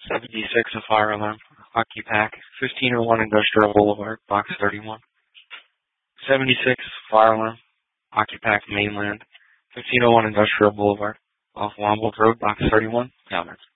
76, a fire alarm. Occupac, 1501 Industrial Boulevard, Box 31. 76, fire alarm. Occupac, Mainland, 1501 Industrial Boulevard, off Womble Road, Box 31, Calvert.